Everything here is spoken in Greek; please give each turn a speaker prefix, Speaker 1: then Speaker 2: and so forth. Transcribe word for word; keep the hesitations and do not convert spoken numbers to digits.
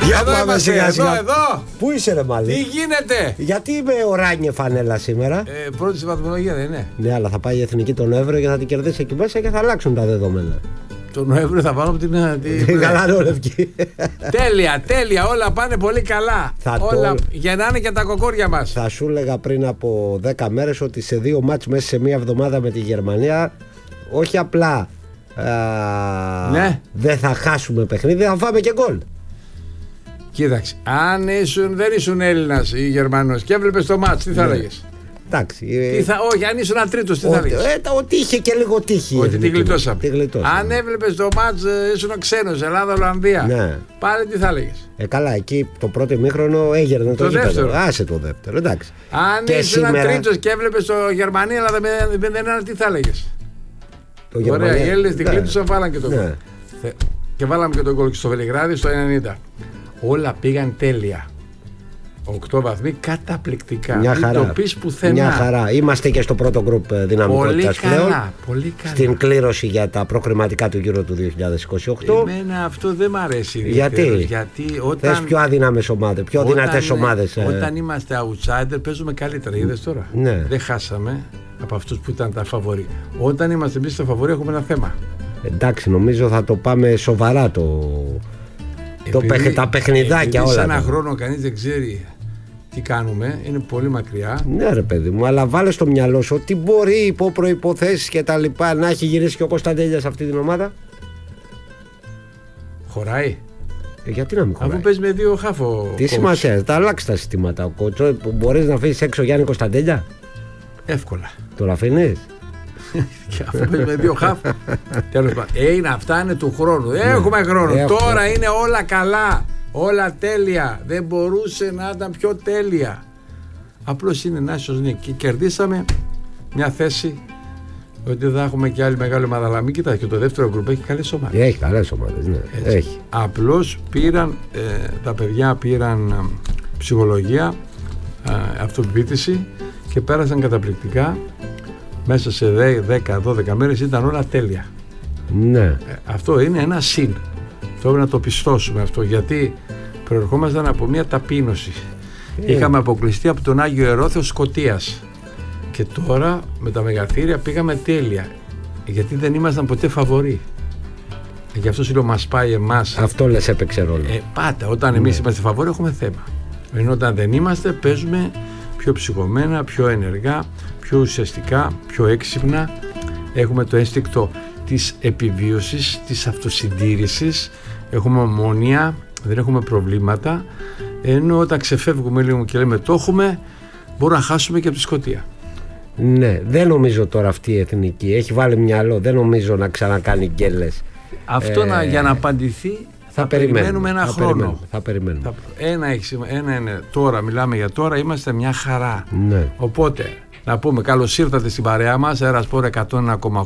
Speaker 1: Για
Speaker 2: εδώ
Speaker 1: πάμε
Speaker 2: είμαστε,
Speaker 1: σιγά σιγά.
Speaker 2: εδώ, εδώ.
Speaker 1: Πού είσαι ρε Μάλι?
Speaker 2: Τι γίνεται?
Speaker 1: Γιατί είμαι οράνιε φανέλα σήμερα?
Speaker 2: Ε, πρώτη στη βαθμολογία δεν είναι?
Speaker 1: Ναι, αλλά θα πάει η Εθνική τον Νοέμβριο και θα την κερδίσει εκεί μέσα και θα αλλάξουν τα δεδομένα.
Speaker 2: Τον Νοέμβριο θα βάλω από την.
Speaker 1: Την γαλανόλευκη.
Speaker 2: Τέλεια, τέλεια, όλα πάνε πολύ καλά.
Speaker 1: Θα
Speaker 2: όλα
Speaker 1: το...
Speaker 2: γεννάνε και τα κοκόρια μας.
Speaker 1: Θα σου έλεγα πριν από δέκα μέρες ότι σε δύο μάτς μέσα σε μία εβδομάδα με τη Γερμανία, όχι απλά α,
Speaker 2: ναι.
Speaker 1: δεν θα χάσουμε παιχνίδι, θα φάμε και γκολ.
Speaker 2: Κοίταξε, αν ήσουν, δεν ήσουν Έλληνας ή Γερμανός και έβλεπες το μάτς, τι θα
Speaker 1: ναι.
Speaker 2: έλεγες?
Speaker 1: Εντάξει.
Speaker 2: Τι θα, όχι, αν ήσουν τρίτος, τι θα έλεγες?
Speaker 1: Ε, ότι είχε και λίγο τύχη.
Speaker 2: Ότι τη γλιτώσαμε.
Speaker 1: γλιτώσαμε.
Speaker 2: Αν έβλεπες το μάτς, ήσουν ξένος, Ελλάδα-Ολλανδία.
Speaker 1: Ναι.
Speaker 2: Πάλι τι θα έλεγες?
Speaker 1: Ε, καλά, εκεί το πρώτο ημίχρονο έγερνε το,
Speaker 2: το δεύτερο.
Speaker 1: Άσε το δεύτερο, εντάξει.
Speaker 2: Αν
Speaker 1: και
Speaker 2: ήσουν
Speaker 1: σήμερα...
Speaker 2: τρίτος και έβλεπες το Γερμανία, Ελλάδα με δεν ένα, τι θα έλεγες?
Speaker 1: Το
Speaker 2: Ωραία,
Speaker 1: Γερμανία...
Speaker 2: οι Έλληνες την
Speaker 1: ναι.
Speaker 2: κλείτουσαν, βάλαν και το γκολ.
Speaker 1: Ναι.
Speaker 2: Και βάλαμε και τον γκολ στο Βελιγράδι στο ενενήντα. Όλα πήγαν τέλεια. Οκτώ βαθμοί καταπληκτικά.
Speaker 1: Μια
Speaker 2: Μην
Speaker 1: χαρά.
Speaker 2: το πεις πουθενά.
Speaker 1: Μια χαρά. Είμαστε και στο πρώτο γκρουπ δυναμικότητας πλέον.
Speaker 2: Πολύ καλά, πολύ καλά.
Speaker 1: Στην κλήρωση για τα προκριματικά του Euro του δύο χιλιάδες είκοσι οκτώ.
Speaker 2: Εμένα αυτό δεν μ' αρέσει.
Speaker 1: Γιατί?
Speaker 2: Γιατί όταν...
Speaker 1: Θες πιο αδύναμες ομάδες, πιο
Speaker 2: όταν,
Speaker 1: δυνατές ομάδες.
Speaker 2: Όταν είμαστε outsider παίζουμε καλύτερα. Είδες τώρα.
Speaker 1: Ναι.
Speaker 2: Δεν χάσαμε από αυτούς που ήταν τα φαβορί. Όταν είμαστε εμείς τα φαβορί έχουμε ένα θέμα.
Speaker 1: Εντάξει, νομίζω θα το πάμε σοβαρά το... Το
Speaker 2: επειδή,
Speaker 1: τα παιχνιδάκια όλα.
Speaker 2: Σε ένα
Speaker 1: τα...
Speaker 2: χρόνο κανείς δεν ξέρει τι κάνουμε, είναι πολύ μακριά.
Speaker 1: Ναι ρε παιδί μου, αλλά βάλε στο μυαλό σου ότι μπορεί υπό προϋποθέσεις και τα λοιπά να έχει γυρίσει και ο Κωνσταντέλιας σε αυτή την ομάδα.
Speaker 2: Χωράει.
Speaker 1: Ε, γιατί να μην χωράει?
Speaker 2: Αφού παίζει με δύο χάφο.
Speaker 1: Τι σημασία, θα αλλάξει τα συστήματα. Ο κότσο, μπορείς να αφήσεις έξω Γιάννη Κωνσταντέλια?
Speaker 2: Εύκολα.
Speaker 1: Τον αφήνεις?
Speaker 2: Και αφού παίζει με δύο χάφ. Τέλος πάντων. Ε, είναι, αυτά είναι του χρόνου. Ναι. Έχουμε χρόνο. Έχουμε. Τώρα είναι όλα καλά. Όλα τέλεια. Δεν μπορούσε να ήταν πιο τέλεια. Απλώς είναι Nations League. Και κερδίσαμε μια θέση ότι δεν θα έχουμε και άλλη μεγάλη ομάδα. Αλλά μην κοιτάξτε, και το δεύτερο γκρουπ έχει καλές ομάδες.
Speaker 1: Έχει καλές ομάδες, ναι. Έχει.
Speaker 2: Απλώς πήραν, ε, τα παιδιά πήραν ε, ψυχολογία, ε, αυτοπεποίθηση και πέρασαν καταπληκτικά. Μέσα σε δέκα δώδεκα μέρες ήταν όλα τέλεια.
Speaker 1: Ναι.
Speaker 2: Ε, αυτό είναι ένα συν. Πρέπει να το πιστώσουμε αυτό, γιατί προερχόμασταν από μια ταπείνωση. Ε. Είχαμε αποκλειστεί από τον Άγιο Ερόθεο Σκωτίας. Και τώρα με τα μεγαθύρια πήγαμε τέλεια. Γιατί δεν ήμασταν ποτέ φαβοροί. Ε, γι' αυτό σου λέω μας πάει εμάς.
Speaker 1: Αυτό λες έπαιξε ρόλο.
Speaker 2: Ε, πάτα, όταν ναι. εμείς είμαστε φαβοροί έχουμε θέμα. Ενώ όταν δεν είμαστε παίζουμε πιο ψυχωμένα, πιο ενεργά, πιο ουσιαστικά, πιο έξυπνα. Έχουμε το ένστικτο της επιβίωσης, της αυτοσυντήρησης, έχουμε ομόνοια, δεν έχουμε προβλήματα, ενώ όταν ξεφεύγουμε λίγο και λέμε το έχουμε, μπορούμε να χάσουμε και από τη Σκωτία.
Speaker 1: Ναι, δεν νομίζω τώρα αυτή η εθνική έχει βάλει μυαλό, δεν νομίζω να ξανακάνει γκέλες.
Speaker 2: Αυτό ε, να, για να απαντηθεί θα, θα περιμένουμε, περιμένουμε ένα
Speaker 1: θα
Speaker 2: χρόνο.
Speaker 1: Περιμένουμε, θα περιμένουμε. Θα,
Speaker 2: ένα, ένα είναι τώρα, μιλάμε για τώρα, είμαστε μια χαρά.
Speaker 1: Ναι.
Speaker 2: Οπότε, να πούμε καλώς ήρθατε στην παρέα μας, Air Sport εκατό ένα κόμμα